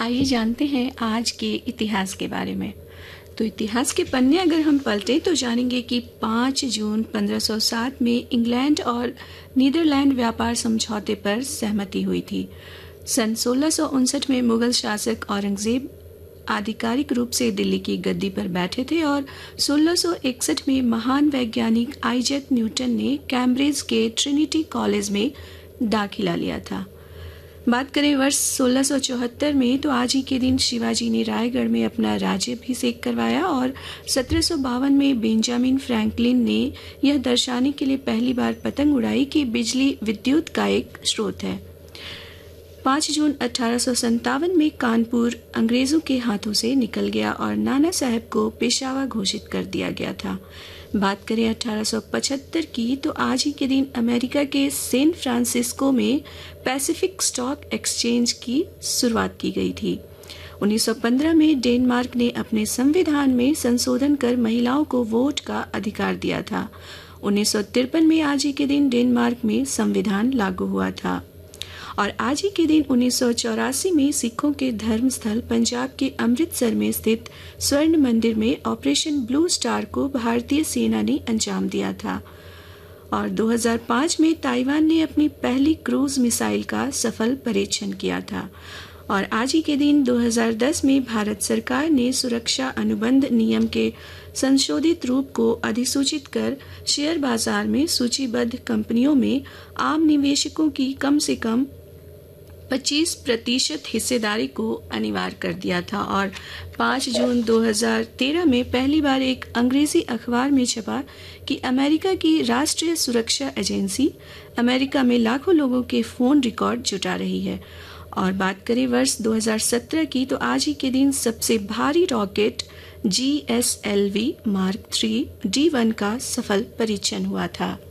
आइए जानते हैं आज के इतिहास के बारे में। तो इतिहास के पन्ने अगर हम पलटें तो जानेंगे कि 5 जून 1507 में इंग्लैंड और नीदरलैंड व्यापार समझौते पर सहमति हुई थी। सन 1659 में मुगल शासक औरंगजेब आधिकारिक रूप से दिल्ली की गद्दी पर बैठे थे और 1661 में महान वैज्ञानिक आइजैक न्यूटन ने कैम्ब्रिज के ट्रिनिटी कॉलेज में दाखिला लिया था। बात करें वर्ष 1674 में तो आज ही के दिन शिवाजी ने रायगढ़ में अपना राज्याभिषेक करवाया और 1752 में बेंजामिन फ्रैंकलिन ने यह दर्शाने के लिए पहली बार पतंग उड़ाई कि बिजली विद्युत का एक स्रोत है। 5 जून 1857 में कानपुर अंग्रेजों के हाथों से निकल गया और नाना साहब को पेशवा घोषित कर दिया गया था। बात करें 1875 की तो आज ही के दिन अमेरिका के सैन फ्रांसिस्को में पैसिफिक स्टॉक एक्सचेंज की शुरुआत की गई थी। 1915 में डेनमार्क ने अपने संविधान में संशोधन कर महिलाओं को वोट का अधिकार दिया था। 1953 में आज ही के दिन डेनमार्क में संविधान लागू हुआ था। और आज ही के दिन 1984 में सिखों के धर्मस्थल पंजाब के अमृतसर में स्थित स्वर्ण मंदिर में ऑपरेशन ब्लू स्टार को भारतीय सेना ने अंजाम दिया था। और 2005 में ताइवान ने अपनी पहली क्रूज मिसाइल का सफल परीक्षण किया था। और आज ही के दिन 2010 में भारत सरकार ने सुरक्षा अनुबंध नियम के संशोधित रूप को अधिसूचित कर शेयर बाजार में सूचीबद्ध कंपनियों में आम निवेशकों की कम से कम 25% हिस्सेदारी को अनिवार्य कर दिया था। और 5 जून 2013 में पहली बार एक अंग्रेजी अखबार में छपा कि अमेरिका की राष्ट्रीय सुरक्षा एजेंसी अमेरिका में लाखों लोगों के फोन रिकॉर्ड जुटा रही है। और बात करें वर्ष 2017 की तो आज ही के दिन सबसे भारी रॉकेट GSLV Mark 3 D1 का सफल परीक्षण हुआ था।